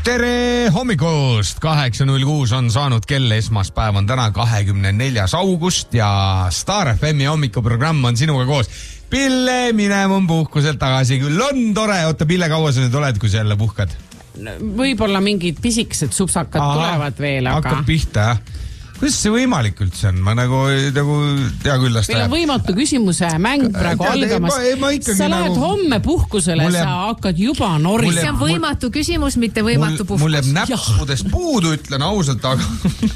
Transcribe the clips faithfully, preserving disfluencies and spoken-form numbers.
Tere hommikust! kaheksa null kuus on saanud kell, esmaspäev on täna kahekümne neljas august ja Star F M-i hommikuprogramm on sinuga koos. Pille, minema puhkuselt tagasi, küll on tore. Oota, Pille, kaua sa nüüd oled, kui sa jälle puhkad? Võib-olla mingid pisikesed supsakad Aha, tulevad veel, aga... Hakkab pihta, jah? Kuidas see võimalik üldse on? Ma nagu, nagu tea küllast meil on võimatu küsimuse mäng praegu algamas. Sa lähed nagu... homme puhkusele, jääb... sa hakkad juba norri. See on võimatu mul... küsimus, mitte võimatu puhkus. Mul jääb näppudest puudu, ütlen ausalt, aga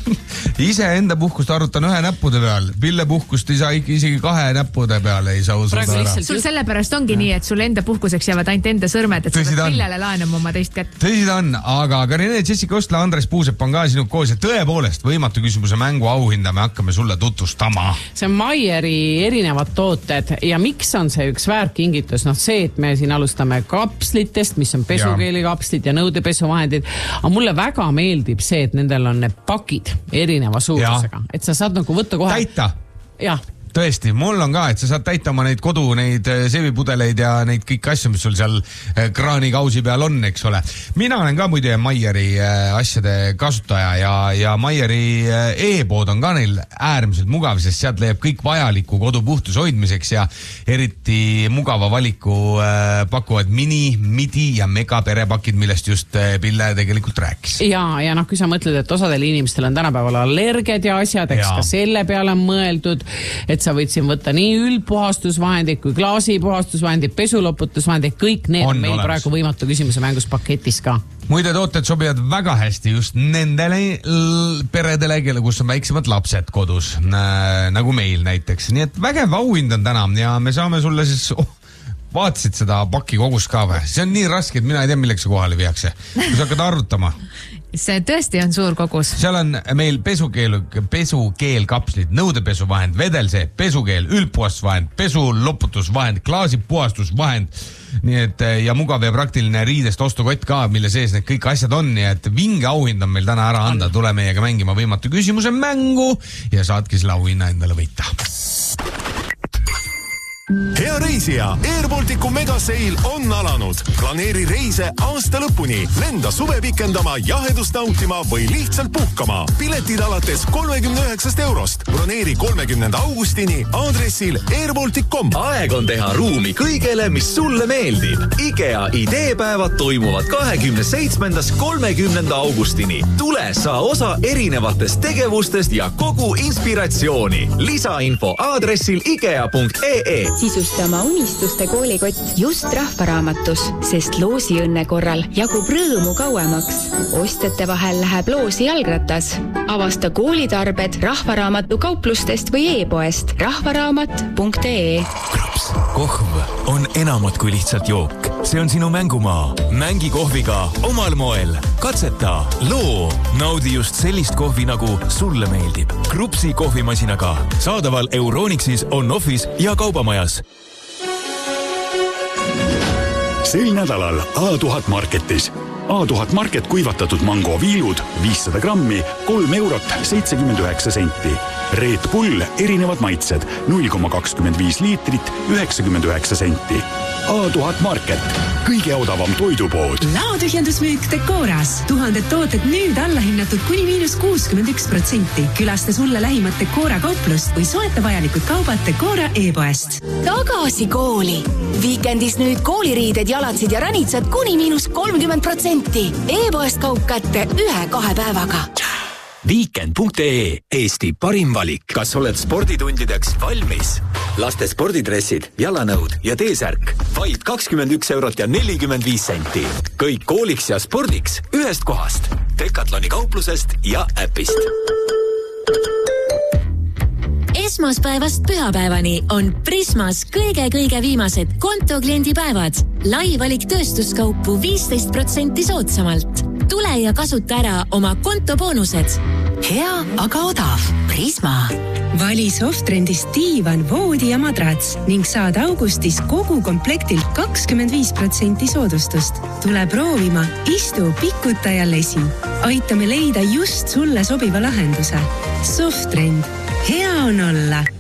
ise enda puhkust arvutan ühe näppude peal. Pille puhkust ei saa isegi kahe näppude peale ei saa usuda ära. Sul sellepärast ongi ja. Nii, et sul enda puhkuseks jäävad ainult enda sõrmed, et sa pead Pillele laenama oma teist kätt. Tõsi ta on, aga Karine, Jessica Ostla, Andres Puusepp on ka sinu koos ja tõepoolest võimatu küsimuse mängu auhinda me hakkame sulle tutvustama. See on Maieri erinevad tooted ja miks on see üks väärkingitus? Noh, see, et me siin alustame kapslitest, mis on pesukeeli kapslid ja nõudepesuvahendid, aga mulle väga meeldib see, et nendel on need pakid erineva suurusega, et sa saad nagu võtta kohe... Täita! Jah. Tõesti, mul on ka, et sa saad täita oma neid kodu, neid seevipudeleid ja neid kõik asju, mis sul seal kraanikausi peal on, eks ole. Mina olen ka muide Maieri asjade kasutaja ja, ja Maieri e-pood on ka neil äärmiselt mugav, sest sealt leiab kõik vajaliku kodu puhtuse hoidmiseks ja eriti mugava valiku pakuvad mini, midi ja mega perepakid, millest just Pille tegelikult rääkis. Ja, ja noh, kui sa mõtled, et osadel inimestel on tänapäeval allergiad ja asjad, eks ja. Ka selle peale on mõeldud, et sa võid siin võtta nii üldpuhastusvahendid kui klaasipuhastusvahendid, pesuloputusvahendid, kõik need on, on meil olemas. Praegu võimatu küsimuse mängus paketis ka. Muide tooted sobivad väga hästi just nendele peredele, kelle kus on väiksemad lapsed kodus, nagu meil näiteks. Nii et vägev auhind on täna ja me saame sulle siis... Oh, vaatasid seda paki kogus ka või? See on nii raske, et mina ei tea, milleks see kohale viiakse. Kui sa hakkad arvutama... See tõesti on suur kogus. Seal on meil pesukeel, pesukeel kapslid, nõudepesuvahend, vedelsee, pesukeel, üldpuhastusvahend, pesuloputusvahend, klaasipuhastusvahend, nii et ja mugav ja praktiline riidest ostukott ka, mille sees need kõik asjad on, nii et vinge auhind on meil täna ära anda. Tule meiega mängima võimatu küsimuse mängu ja saadki selle auhinna endale võita. Hea reisija, Air Balticu megaseil on alanud. Planeeri reise aasta lõpuni. Lenda suve pikendama, jahedust nautima või lihtsalt puhkama. Piletid alates kolmekümne üheksast eurost. Broneeri kolmekümnenda augustini aadressil airbaltic punkt com. Aeg on teha ruumi kõigele, mis sulle meeldib. IKEA ideepäevad toimuvad kahekümne seitsmendast kolmekümnenda augustini. Tule saa osa erinevatest tegevustest ja kogu inspiratsiooni. Lisainfo aadressil ikea punkt ee. Sisustama unistuste koolikott just rahvaraamatus, sest loosi õnne korral jagub rõõmu kauemaks. Ostjate vahel läheb loosi jalgratas. Avasta koolitarbed rahvaraamatu kauplustest või e-poest rahvaraamat punkt ee. Kraps, kohv on enamat kui lihtsalt jook. See on sinu mängumaa. Mängi kohviga omal moel. Katseta, loo. Naudi just sellist kohvi, nagu sulle meeldib. Krupsi kohvimasinaga. Saadaval Euronixis, on-offis ja kaubamajas. Sel nädalal A tuhat Marketis. A tuhat Market kuivatatud mango viilud viissada grammi, kolm eurot seitsekümmend üheksa senti. Red Bull erinevad maitsed null koma kakskümmend viis liitrit üheksakümmend üheksa senti. A tuhat Market, kõige odavam toidupood. Laotühjendusmüük Decoras. Tuhanded tooted nüüd allahinnatud kuni miinus kuuskümmend üks protsenti. Külasta sulle lähimat Decora kauplust või soeta vajalikud kaubad Decora e-poest. Tagasi kooli. Viikendis nüüd kooliriided, jalatsid ja ranitsad kuni miinus kolmkümmend protsenti. E-poest kaup kätte ühe-kahe päevaga. Weekend punkt ee, Eesti parim valik. Kas oled sporditundideks valmis? Laste spordidressid, jalanõud ja T-särk. Vaid kakskümmend üks eurot ja nelikümmend viis senti. Kõik kooliks ja spordiks ühest kohast. Decathloni kauplusest ja äpist. Esmaspäevast pühapäevani on Prismas kõige-kõige viimased kontokliendipäevad. Lai valik tööstuskaupu viisteist protsenti soodsamalt. Tule ja kasuta ära oma kontoboonused. Hea, aga odav. Prisma. Vali Softrendist diivan, voodi ja madrats ning saad augustis kogu komplektilt kakskümmend viis protsenti soodustust. Tule proovima, istu, pikuta ja lesi. Aitame leida just sulle sobiva lahenduse. Softrend. Hea on olla.